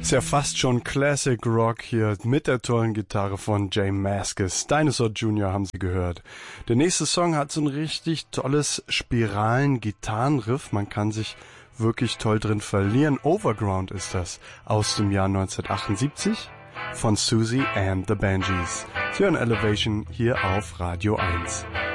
Ist ja fast schon Classic Rock hier mit der tollen Gitarre von J Mascis. Dinosaur Jr. haben Sie gehört. Der nächste Song hat so ein richtig tolles Spiralen-Gitarrenriff. Man kann sich wirklich toll drin verlieren. Overground ist das aus dem Jahr 1978 von Susie and the Banshees. Sie hören Elevation hier auf Radio 1.